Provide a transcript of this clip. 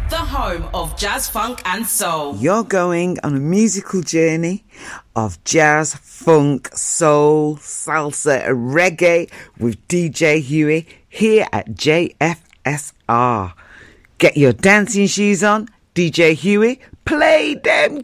the home of jazz, funk and soul. You're going on a musical journey of jazz, funk, soul, salsa and reggae with DJ Huey here at JFSR. Get your dancing shoes on, DJ Huey, play them